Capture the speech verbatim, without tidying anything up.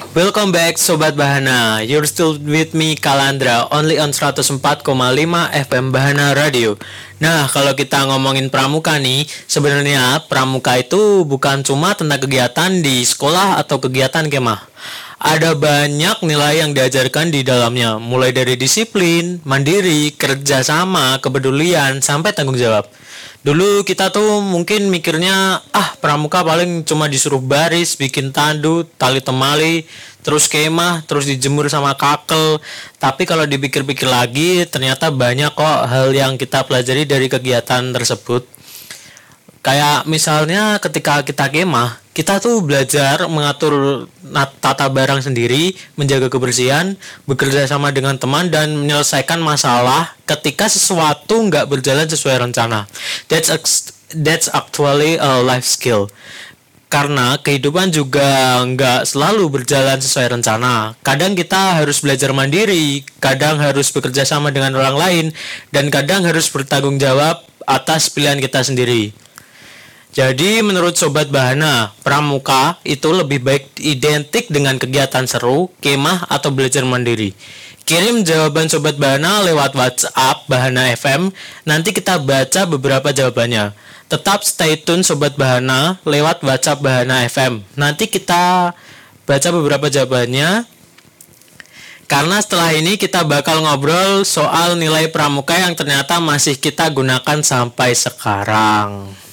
Welcome back Sobat Bahana. You're still with me Kalandra only on seratus empat koma lima F M Bahana Radio. Nah, kalau kita ngomongin pramuka nih, sebenarnya pramuka itu bukan cuma tentang kegiatan di sekolah atau kegiatan kemah. Ada banyak nilai yang diajarkan di dalamnya, mulai dari disiplin, mandiri, kerjasama, kepedulian, sampai tanggung jawab. Dulu kita tuh mungkin mikirnya, ah pramuka paling cuma disuruh baris, bikin tandu, tali temali, terus kemah, terus dijemur sama kakel. Tapi kalau dipikir-pikir lagi, ternyata banyak kok hal yang kita pelajari dari kegiatan tersebut. Kayak misalnya ketika kita kemah, kita tuh belajar mengatur tata barang sendiri, menjaga kebersihan, bekerja sama dengan teman, dan menyelesaikan masalah ketika sesuatu nggak berjalan sesuai rencana. That's that's actually a life skill. Karena kehidupan juga nggak selalu berjalan sesuai rencana. Kadang kita harus belajar mandiri, kadang harus bekerja sama dengan orang lain, dan kadang harus bertanggung jawab atas pilihan kita sendiri. Jadi menurut Sobat Bahana, pramuka itu lebih baik identik dengan kegiatan seru, kemah, atau belajar mandiri. Kirim jawaban Sobat Bahana lewat WhatsApp Bahana F M, nanti kita baca beberapa jawabannya. Tetap stay tune Sobat Bahana lewat WhatsApp Bahana F M. Nanti kita baca beberapa jawabannya. Karena setelah ini kita bakal ngobrol soal nilai pramuka yang ternyata masih kita gunakan sampai sekarang.